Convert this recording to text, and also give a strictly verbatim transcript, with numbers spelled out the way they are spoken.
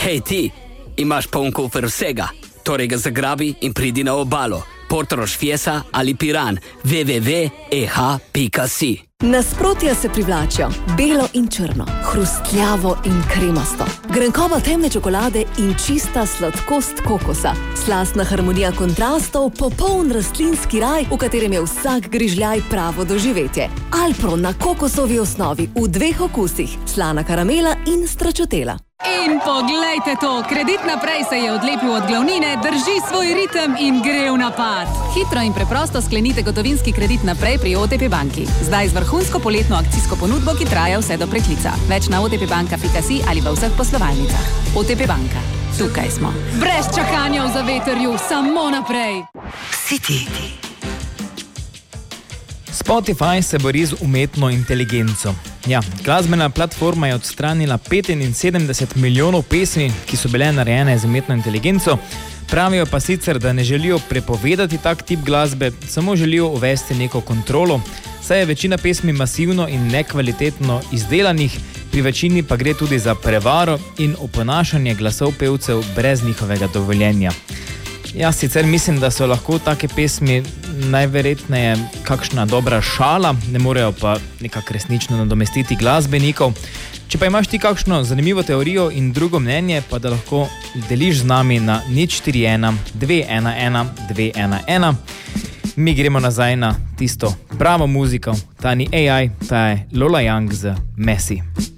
Hej ti, imaš poln kufer vsega, torej ga zagrabi in pridi na obalo. Portorož Fiesa ali Piran, w w w pika e h pika si. Nasprotja se privlačijo, belo in črno, hrustljavo in kremasto, grenkoba temne čokolade in čista sladkost kokosa, slastna harmonija kontrastov, popoln rastlinski raj, v katerem je vsak grižljaj pravo doživetje. Alpro na kokosovi osnovi v dveh okusih, slana karamela in stračotela. In poglejte to, Kredit naprej se je odlepil od glavnine, drži svoj ritem in gre v napad. Hitro in preprosto sklenite gotovinski kredit naprej pri O T P banki. Zdaj z vrhunsko poletno akcijsko ponudbo, ki traja vse do preklica. Več na o t p banka pika si ali v vseh poslovalnicah. O T P banka. Tukaj smo. Brez čakanja v zavetrju, samo naprej. City. Spotify se bori z umetno inteligenco. Ja, glasbena platforma je odstranila petinsedemdeset milijonov pesmi, ki so bile narejene z umetno inteligenco. Pravijo pa sicer, da ne želijo prepovedati tak tip glasbe, samo želijo uvesti neko kontrolo, saj je večina pesmi masivno in nekvalitetno izdelanih, pri večini pa gre tudi za prevaro in oponašanje glasov pevcev brez njihovega dovoljenja. Jaz sicer mislim, da so lahko take pesmi najverjetneje kakšna dobra šala, ne morejo pa nekako resnično nadomestiti glasbenikov. Če pa imaš ti kakšno zanimivo teorijo in drugo mnenje, pa da lahko deliš z nami na nič štiri ena dve ena ena dve ena ena. Mi gremo nazaj na tisto pravo muziko, ta ni A I, ta je Lola Young z Messi.